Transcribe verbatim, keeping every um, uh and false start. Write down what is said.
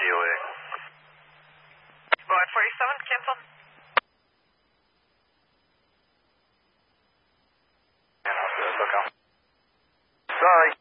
O A. Boeing forty-seven, cancel. And I'll do it, okay. Sorry.